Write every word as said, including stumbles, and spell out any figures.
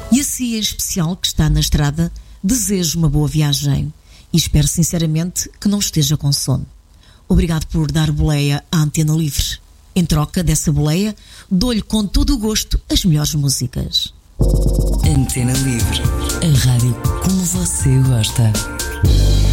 E a si em especial que está na estrada, desejo uma boa viagem e espero sinceramente que não esteja com sono. Obrigado por dar boleia à Antena Livre. Em troca dessa boleia, dou-lhe com todo o gosto as melhores músicas. Antena Livre, a rádio como você gosta.